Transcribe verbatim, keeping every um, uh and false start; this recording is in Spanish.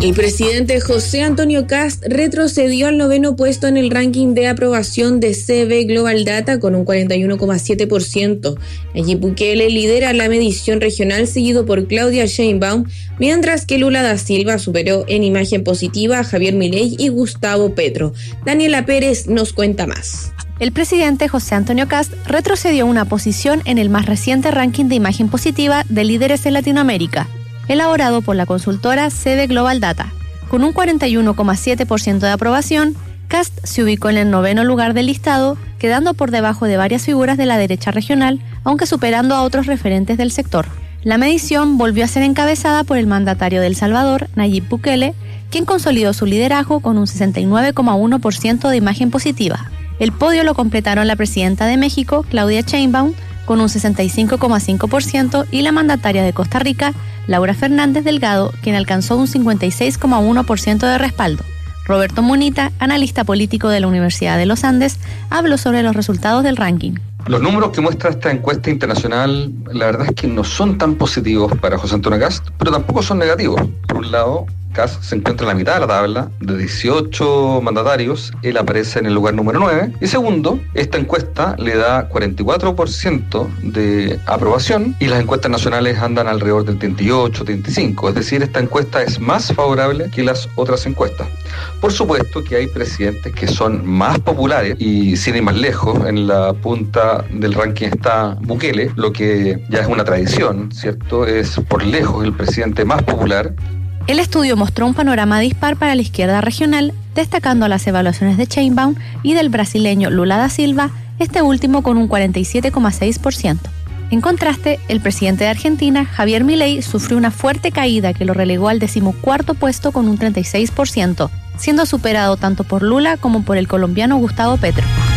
El presidente José Antonio Kast retrocedió al noveno puesto en el ranking de aprobación de C B Global Data con un cuarenta y uno coma siete por ciento. Nayib Bukele lidera la medición regional seguido por Claudia Sheinbaum, mientras que Lula da Silva superó en imagen positiva a Javier Milei y Gustavo Petro. Daniela Pérez nos cuenta más. El presidente José Antonio Kast retrocedió una posición en el más reciente ranking de imagen positiva de líderes en Latinoamérica, elaborado por la consultora C B Global Data. Con un cuarenta y uno coma siete por ciento de aprobación, Kast se ubicó en el noveno lugar del listado, quedando por debajo de varias figuras de la derecha regional, aunque superando a otros referentes del sector. La medición volvió a ser encabezada por el mandatario de El Salvador, Nayib Bukele, quien consolidó su liderazgo con un sesenta y nueve coma uno por ciento de imagen positiva. El podio lo completaron la presidenta de México, Claudia Sheinbaum, con un sesenta y cinco coma cinco por ciento, y la mandataria de Costa Rica, Laura Fernández Delgado, quien alcanzó un cincuenta y seis coma uno por ciento de respaldo. Roberto Munita, analista político de la Universidad de los Andes, habló sobre los resultados del ranking. Los números que muestra esta encuesta internacional, la verdad es que no son tan positivos para José Antonio Kast, pero tampoco son negativos. Por un lado, Kast se encuentra en la mitad de la tabla, de dieciocho mandatarios, él aparece en el lugar número nueve. Y segundo, esta encuesta le da cuarenta y cuatro por ciento de aprobación y las encuestas nacionales andan alrededor del treinta y ocho, treinta y cinco. Es decir, esta encuesta es más favorable que las otras encuestas. Por supuesto que hay presidentes que son más populares y sin ir más lejos, en la punta del ranking está Bukele, lo que ya es una tradición, ¿cierto? Es por lejos el presidente más popular. El estudio mostró un panorama dispar para la izquierda regional, destacando las evaluaciones de Sheinbaum y del brasileño Lula da Silva, este último con un cuarenta y siete coma seis por ciento. En contraste, el presidente de Argentina, Javier Milei, sufrió una fuerte caída que lo relegó al decimocuarto puesto con un treinta y seis por ciento, siendo superado tanto por Lula como por el colombiano Gustavo Petro.